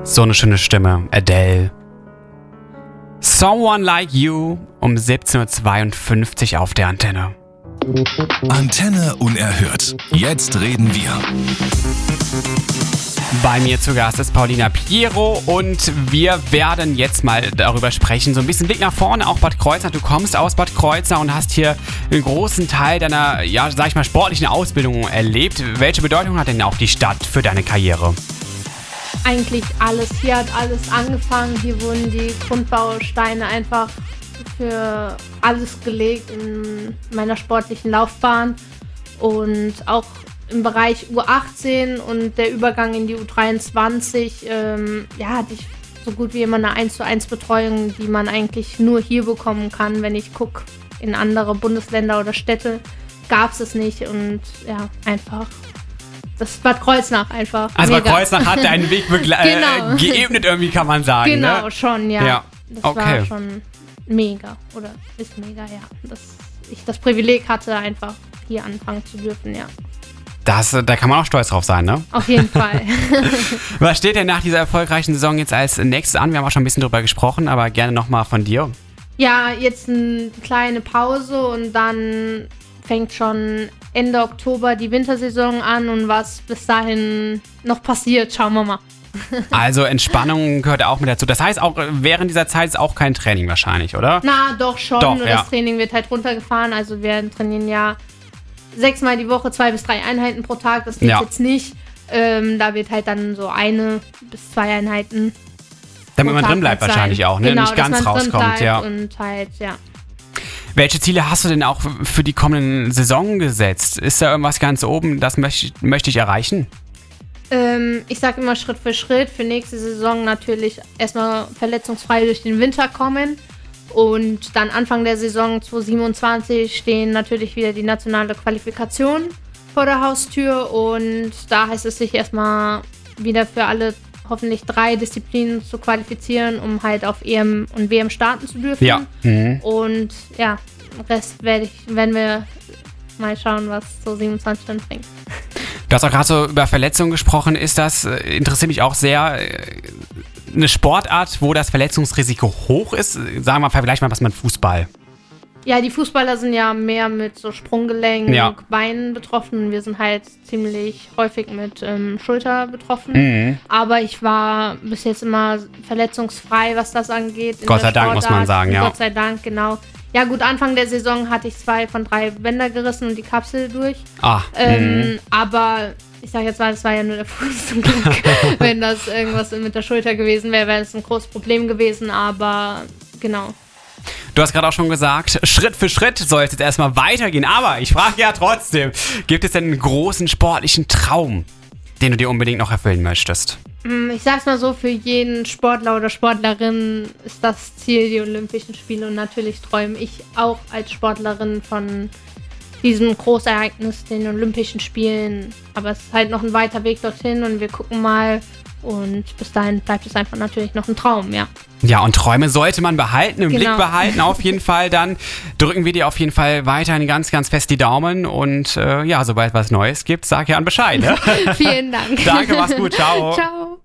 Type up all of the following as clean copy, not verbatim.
So eine schöne Stimme. Adele. Someone Like You um 17.52 Uhr auf der Antenne. Antenne unerhört. Jetzt reden wir. Bei mir zu Gast ist Paulina Piero und wir werden jetzt mal darüber sprechen. So ein bisschen Blick nach vorne, auch Bad Kreuznach. Du kommst aus Bad Kreuznach und hast hier einen großen Teil deiner, ja, sag ich mal, sportlichen Ausbildung erlebt. Welche Bedeutung hat denn auch die Stadt für deine Karriere? Eigentlich alles. Hier hat alles angefangen. Hier wurden die Grundbausteine einfach für alles gelegt in meiner sportlichen Laufbahn. Und auch im Bereich U18 und der Übergang in die U23, hatte ich so gut wie immer eine 1:1 Betreuung, die man eigentlich nur hier bekommen kann. Wenn ich gucke in andere Bundesländer oder Städte, gab es nicht. Und ja, einfach... Das ist Bad Kreuznach einfach. Also mega. Bad Kreuznach hat deinen Weg genau. geebnet irgendwie, kann man sagen. Genau, ne? schon, ja. Das okay. war schon mega. Oder ist mega, ja. Dass ich das Privileg hatte, einfach hier anfangen zu dürfen, ja. Da kann man auch stolz drauf sein, ne? Auf jeden Fall. Was steht denn nach dieser erfolgreichen Saison jetzt als nächstes an? Wir haben auch schon ein bisschen drüber gesprochen, aber gerne nochmal von dir. Ja, jetzt eine kleine Pause und dann fängt schon Ende Oktober die Wintersaison an und was bis dahin noch passiert, schauen wir mal. Also Entspannung gehört auch mit dazu. Das heißt, auch während dieser Zeit ist auch kein Training wahrscheinlich, oder? Na, doch schon. Doch, nur ja. Das Training wird halt runtergefahren. Also wir trainieren ja 6-mal die Woche, 2 bis 3 Einheiten pro Tag. Das geht jetzt nicht. Da wird halt dann so 1 bis 2 Einheiten. Damit man drin bleibt halt wahrscheinlich auch, ne? Genau, Nicht ganz dass man rauskommt, drin bleibt ja. Und halt, ja. Welche Ziele hast du denn auch für die kommenden Saison gesetzt? Ist da irgendwas ganz oben, das möchte ich erreichen? Ich sag immer Schritt für Schritt. Für nächste Saison natürlich erstmal verletzungsfrei durch den Winter kommen. Und dann Anfang der Saison 2027 stehen natürlich wieder die nationale Qualifikation vor der Haustür. Und da heißt es sich erstmal wieder für alle hoffentlich 3 Disziplinen zu qualifizieren, um halt auf EM und WM starten zu dürfen. Ja. Mhm. Und ja, Rest werden wir mal schauen, was so 27 dann bringt. Du hast auch gerade so über Verletzungen gesprochen. Interessiert mich auch sehr, eine Sportart, wo das Verletzungsrisiko hoch ist? Sagen wir vielleicht mal was mit Fußball. Ja, die Fußballer sind ja mehr mit so Sprunggelenk, Beinen betroffen. Wir sind halt ziemlich häufig mit Schulter betroffen. Mhm. Aber ich war bis jetzt immer verletzungsfrei, was das angeht. Gott sei Dank, muss man sagen, ja. Gott sei Dank, genau. Ja gut, Anfang der Saison hatte ich 2 von 3 Bänder gerissen und die Kapsel durch. Aber ich sag jetzt mal, das war ja nur der Fuß zum Glück. Wenn das irgendwas mit der Schulter gewesen wäre, wäre es ein großes Problem gewesen. Aber genau. Du hast gerade auch schon gesagt, Schritt für Schritt soll es jetzt erstmal weitergehen. Aber ich frage ja trotzdem, gibt es denn einen großen sportlichen Traum, den du dir unbedingt noch erfüllen möchtest? Ich sag's mal so, für jeden Sportler oder Sportlerin ist das Ziel die Olympischen Spiele. Und natürlich träume ich auch als Sportlerin von diesem Großereignis, den Olympischen Spielen. Aber es ist halt noch ein weiter Weg dorthin und wir gucken mal. Und bis dahin bleibt es einfach natürlich noch ein Traum, ja. Ja, und Träume sollte man behalten, im Blick behalten auf jeden Fall. Dann drücken wir dir auf jeden Fall weiterhin ganz, ganz fest die Daumen. Und sobald was Neues gibt, sag ja an Bescheid. Ne? Vielen Dank. Danke, mach's gut, ciao. Ciao.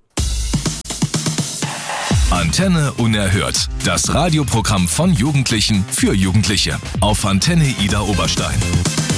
Antenne unerhört. Das Radioprogramm von Jugendlichen für Jugendliche. Auf Antenne Ida Oberstein.